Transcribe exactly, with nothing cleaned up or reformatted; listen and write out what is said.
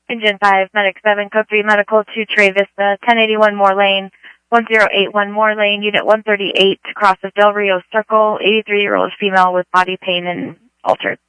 Engine five, Medic seven, Code three Medical to Tre Vista, ten eighty-one Moore Lane, one zero eight one Moore Lane, Unit one thirty-eight, cross of Del Rio Circle, eighty-three-year-old female with body pain and altered.